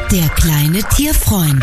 Der kleine Tierfreund.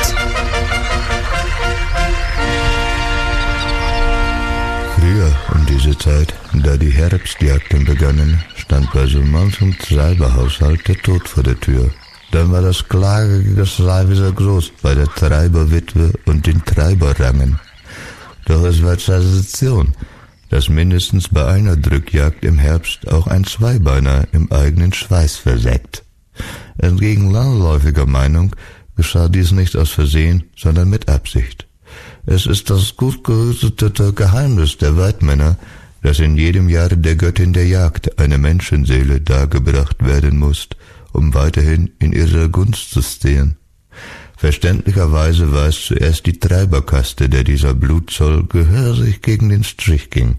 Früher um diese Zeit, da die Herbstjagden begannen, stand bei so manchem Treiberhaushalt der Tod vor der Tür. Dann war das Klagegeschrei wieder groß bei der Treiberwitwe und den Treiberrangen. Doch es war Tradition, dass mindestens bei einer Drückjagd im Herbst auch ein Zweibeiner im eigenen Schweiß versägt. Entgegen landläufiger Meinung geschah dies nicht aus Versehen, sondern mit Absicht. Es ist das gut gehütete Geheimnis der Weidmänner, dass in jedem Jahre der Göttin der Jagd eine Menschenseele dargebracht werden muss, um weiterhin in ihrer Gunst zu stehen. Verständlicherweise war es zuerst die Treiberkaste, der dieser Blutzoll gehörig gegen den Strich ging.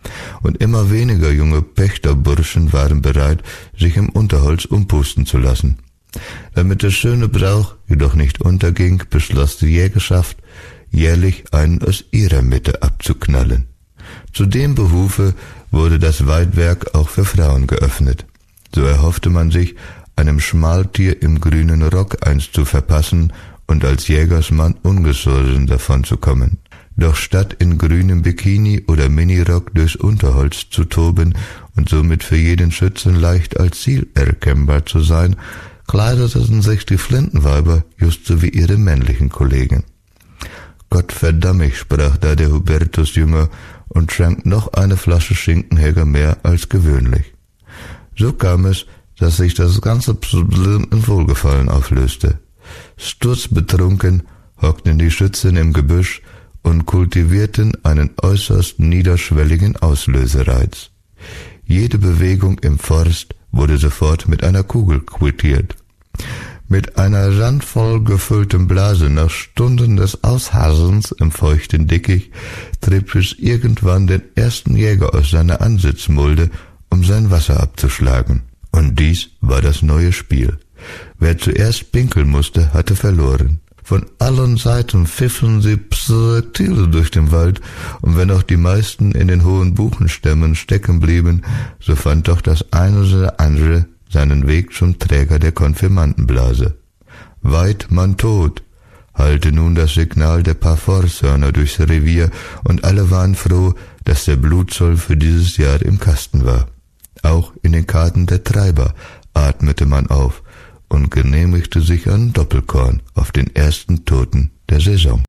Und immer weniger junge Pächterburschen waren bereit, sich im Unterholz umpusten zu lassen. Damit der schöne Brauch jedoch nicht unterging, beschloss die Jägerschaft, jährlich einen aus ihrer Mitte abzuknallen. Zu dem Behufe wurde das Weidwerk auch für Frauen geöffnet. So erhoffte man sich, einem Schmaltier im grünen Rock eins zu verpassen und als Jägersmann ungeschoren davonzukommen. Doch statt in grünem Bikini oder Minirock durchs Unterholz zu toben und somit für jeden Schützen leicht als Ziel erkennbar zu sein, kleideten sich die Flintenweiber just so wie ihre männlichen Kollegen. Gott verdamm mich, sprach da der Hubertus Jünger und trank noch eine Flasche Schinkenhäger mehr als gewöhnlich. So kam es, dass sich das ganze Problem in Wohlgefallen auflöste. Sturzbetrunken hockten die Schützen im Gebüsch und kultivierten einen äußerst niederschwelligen Auslösereiz. Jede Bewegung im Forst wurde sofort mit einer Kugel quittiert. Mit einer randvoll gefüllten Blase nach Stunden des Aushassens im feuchten Dickicht trieb es irgendwann den ersten Jäger aus seiner Ansitzmulde, um sein Wasser abzuschlagen. Und dies war das neue Spiel. Wer zuerst pinkeln musste, hatte verloren. Von allen Seiten pfiffen sie Projektile durch den Wald, und wenn auch die meisten in den hohen Buchenstämmen stecken blieben, so fand doch das eine oder andere seinen Weg zum Träger der Konfirmandenblase. Weit man tot, hallte nun das Signal der paar Forshörner durchs Revier, und alle waren froh, dass der Blutzoll für dieses Jahr im Kasten war. Auch in den Karten der Treiber atmete man auf und genehmigte sich ein Doppelkorn auf den ersten Toten der Saison.